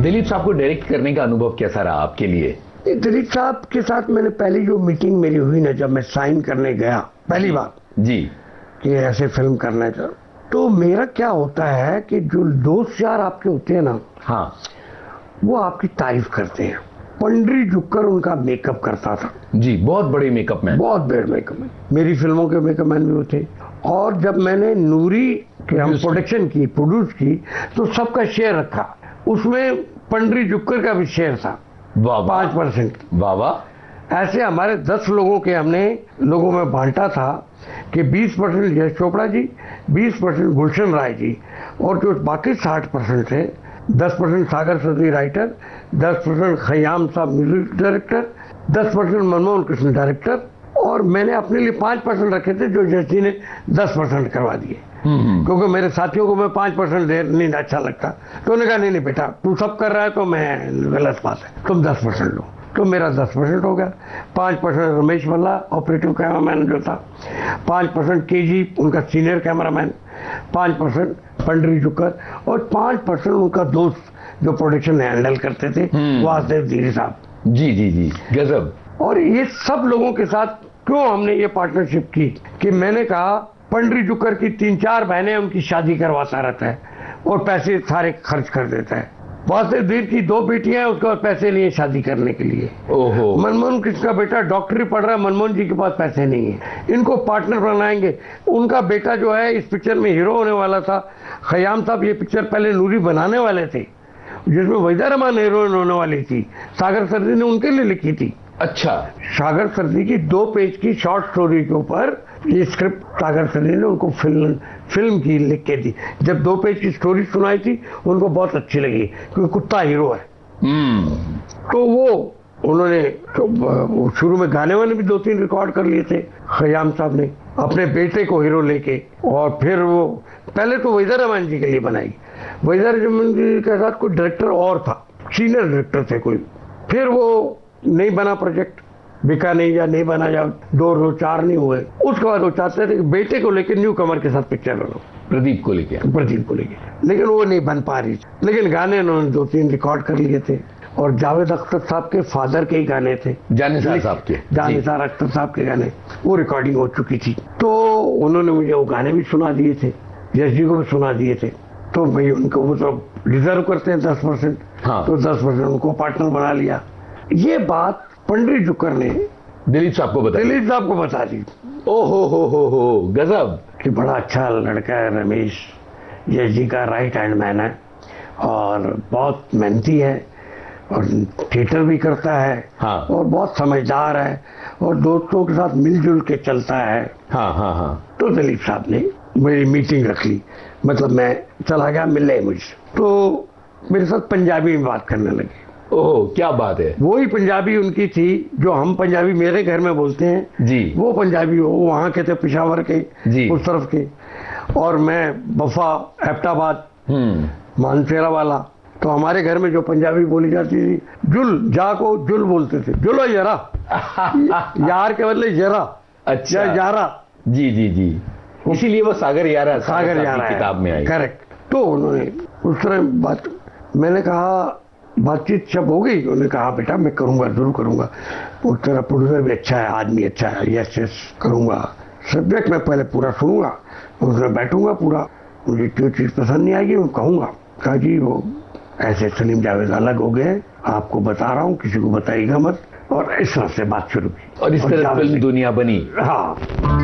दिलीप साहब को डायरेक्ट करने का अनुभव कैसा रहा आपके लिए? दिलीप साहब के साथ मैंने पहली जो मीटिंग मेरी हुई ना, जब मैं साइन करने गया पहली बार जी कि ऐसे फिल्म करना है, तो मेरा क्या होता है कि जो दोस्त यार आपके होते हैं ना, हाँ, वो आपकी तारीफ करते हैं। पंडरी जुक्कर उनका मेकअप करता था जी, बहुत बड़े मेकअप मैन, बहुत बड़े मेकअप मैन, मेरी फिल्मों के मेकअप मैन भी वो थे। और जब मैंने नूरी के हम प्रोडक्शन की, प्रोड्यूस की, तो सबका शेयर रखा, उसमें पंडरी जुक्कर का भी शेयर था 5%। वाह। ऐसे हमारे 10 लोगों के हमने लोगों में बांटा था कि 20% यश चोपड़ा जी, 20% गुलशन राय जी, और जो बाकी 60% थे, 10% सागर सदी राइटर, 10% खयाम साहब music director, 10% Manmohan Krishna director, और मैंने अपने लिए 5% रखे थे जो यश जी ने 10% करवा दिए, क्योंकि मेरे साथियों को मैं 5% दे नहीं अच्छा लगता। तो उन्होंने कहा नहीं बेटा, तू सब कर रहा है तो मैं गलत बात है, तुम 10% लो। तो मेरा 10% हो गया। 5% रमेश भल्ला ऑपरेटिव कैमरामैन जो था, 5% केजी उनका सीनियर कैमरामैन, 5% पंडरी जुक्कर, और 5% उनका दोस्त जो प्रोडक्शन हैंडल करते थे, वासुदेव धीरे साहब। जी जी जी, गजब। और ये सब लोगों के साथ क्यों हमने ये पार्टनरशिप की कि मैंने कहा पंडरी जुक्कर की 3-4 बहनें उनकी शादी करवाता रहता है और पैसे सारे खर्च कर देता है। वासुदेव धीर की 2 बेटियां हैं, उसके पास पैसे नहीं है शादी करने के लिए। ओहो। मनमोहन कृष्ण का बेटा डॉक्टरी पढ़ रहा है, मनमोहन जी के पास पैसे नहीं है, इनको पार्टनर बनाएंगे। उनका बेटा जो है इस पिक्चर में हीरो होने वाला था। खयाम साहब ये पिक्चर पहले नूरी बनाने वाले थे, जिसमें वहीदा रहमान हीरोइन होने वाली थी, सागर सरदी ने उनके लिए लिखी थी। अच्छा। सागर सरदी की 2 पेज की शॉर्ट स्टोरी के ऊपर ये स्क्रिप्ट सागर सरदी ने उनको फिल्म की लिख के दी। जब 2 पेज की स्टोरी सुनाई थी, उनको बहुत अच्छी लगी, क्योंकि कुत्ता हीरो है। तो वो उन्होंने तो शुरू में गाने वाने भी 2-3 रिकॉर्ड कर लिए थे खयाम साहब ने अपने बेटे को हीरो लेके। और फिर वो पहले तो वहीदा रहमान जी के लिए बनाई, वहीदा रहमान जी के साथ कोई डायरेक्टर और था, सीनियर डायरेक्टर थे कोई। फिर वो नहीं बना प्रोजेक्ट, बिका नहीं, या नहीं बना, या 2-4 नहीं हुए। उसके बाद वो चाहते थे कि बेटे को लेकर न्यू कमर के साथ पिक्चर बनाओ, प्रदीप को लेके, लेकिन वो नहीं बन पा रही। लेकिन गाने उन्होंने 2-3 रिकॉर्ड कर लिए थे, और जावेद अख्तर साहब के फादर के ही गाने थे, जानिसार साहब के, जानिसार अख्तर साहब के गाने, वो रिकॉर्डिंग हो चुकी थी। तो उन्होंने मुझे वो गाने भी सुना दिए थे, यश जी को भी सुना दिए थे। तो भाई उनको वो तो रिजर्व करते हैं 10%, हाँ। तो 10% उनको पार्टनर बना लिया। ये बात पंडरी जुक्कर ने दिलीप साहब को बता दी। ओहो, गजब। कि बड़ा अच्छा लड़का है रमेश, यश जी का राइट हैंड मैन है, और बहुत मेहनती है, और थिएटर भी करता है, हाँ। और बहुत समझदार है, और दोस्तों के साथ मिलजुल के चलता है। हाँ। तो दिलीप साहब ने मेरी मीटिंग रख ली, मतलब मैं चला गया मिलने मुझसे, तो मेरे साथ पंजाबी में बात करने लगे। ओह, क्या बात है। वही पंजाबी उनकी थी जो हम पंजाबी मेरे घर में बोलते हैं जी, वो पंजाबी वो वहाँ के थे, पेशावर के जी, उस तरफ के, और मैं बफा, एबटाबाद, मानसेरा वाला। तो हमारे घर में जो पंजाबी बोली जाती थी, जुल जा को जुल बोलते थे, जुलो जरा यार के बदले जरा, अच्छा, यारा। जी, इसीलिए वो सागर यारा किताब में आई। करेक्ट। तो उन्होंने उस तरह बात, मैंने कहा बातचीत जब हो गई, उन्होंने कहा बेटा मैं करूंगा, जरूर करूंगा, वो तेरा प्रोड्यूसर भी अच्छा है, आदमी अच्छा है, यस करूंगा, सब्जेक्ट मैं पहले पूरा सुनूंगा, उसमें बैठूंगा पूरा, मुझे जो चीज पसंद नहीं आएगी वो कहूंगा। कहा जी वो ऐसे सलीम जावेद अलग हो गए, आपको बता रहा हूँ, किसी को बताइएगा मत। और इस तरह से बात शुरू की, और इस तरह फिल्म दुनिया बनी। हाँ।